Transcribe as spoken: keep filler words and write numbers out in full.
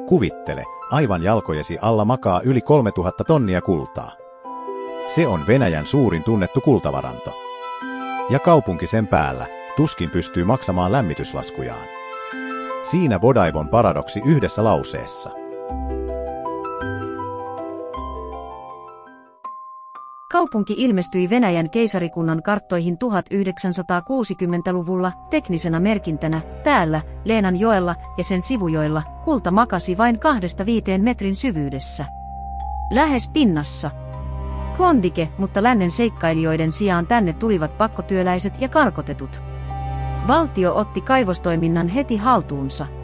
Kuvittele, aivan jalkojesi alla makaa yli kolmetuhatta tonnia kultaa. Se on Venäjän suurin tunnettu kultavaranto. Ja kaupunki sen päällä tuskin pystyy maksamaan lämmityslaskujaan. Siinä Bodaivon paradoksi yhdessä lauseessa. Kaupunki ilmestyi Venäjän keisarikunnan karttoihin tuhatyhdeksänsataakuusikymmentäluvulla teknisenä merkintänä. Täällä, Leenanjoella ja sen sivujoilla, kulta makasi vain kahdesta viiteen metrin syvyydessä. Lähes pinnassa. Klondike, mutta lännen seikkailijoiden sijaan tänne tulivat pakkotyöläiset ja karkotetut. Valtio otti kaivostoiminnan heti haltuunsa.